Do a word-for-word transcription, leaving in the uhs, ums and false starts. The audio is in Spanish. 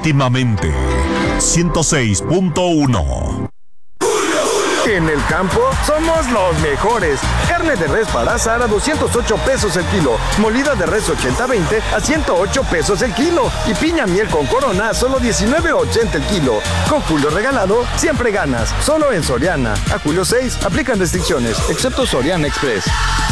íntimamente. ciento seis punto uno. En el campo somos los mejores. Carne de res para asar a doscientos ocho pesos el kilo. Molida de res ochenta veinte a ciento ocho pesos el kilo. Y piña miel con corona a solo diecinueve ochenta el kilo. Con Julio regalado, siempre ganas. Solo en Soriana. A julio seis, aplican restricciones, excepto Soriana Express.